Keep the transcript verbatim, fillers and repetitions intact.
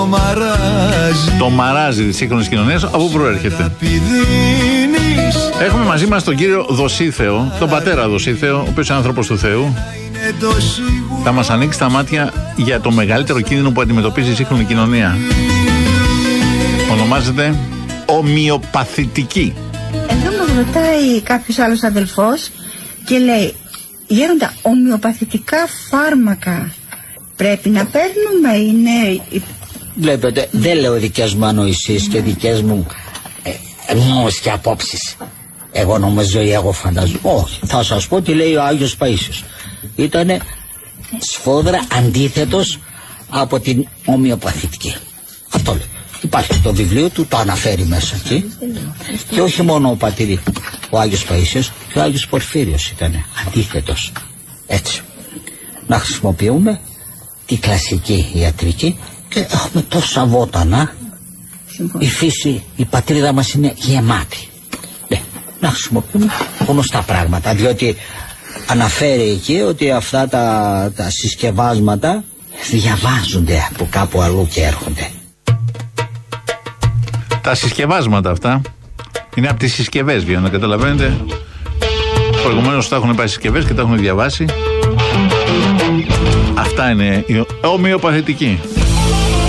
Το μαράζι της σύγχρονης κοινωνίας, από πού προέρχεται? Έχουμε μαζί μας τον κύριο Δοσίθεο, τον πατέρα Δοσίθεο, ο οποίος είναι άνθρωπος του Θεού. Θα μας ανοίξει τα μάτια για το μεγαλύτερο κίνδυνο που αντιμετωπίζει η σύγχρονη κοινωνία. Ονομάζεται ομοιοπαθητική. Εδώ μας ρωτάει κάποιος άλλος αδελφός και λέει: γέροντα, ομοιοπαθητικά φάρμακα πρέπει να παίρνουμε, είναι... Βλέπετε, δεν λέω δικές μου ανοησίες και δικές μου ε, νόμες και απόψεις. Εγώ νομίζω ή εγώ φαντάζομαι. Όχι, θα σας πω τι λέει ο Άγιος Παΐσιος. Ήτανε σφόδρα αντίθετος από την ομοιοπαθητική. Αυτό λέει. Υπάρχει το βιβλίο του, το αναφέρει μέσα εκεί. Και όχι μόνο ο πατήρ, ο Άγιος Παΐσιος, και ο Άγιος Πορφύριος ήταν αντίθετος. Έτσι. Να χρησιμοποιούμε τη κλασική ιατρική και έχουμε τόσα βότανα. Η φύση, η πατρίδα μας είναι γεμάτη. Ναι, να χρησιμοποιούμε γνωστά πράγματα, διότι αναφέρει εκεί ότι αυτά τα, τα συσκευάσματα διαβάζονται από κάπου αλλού και έρχονται. Τα συσκευάσματα αυτά είναι από τις συσκευές, για να καταλαβαίνετε. Προηγουμένως τα έχουν πάει συσκευές και τα έχουν διαβάσει. Αυτά είναι η ομοιοπαθητική.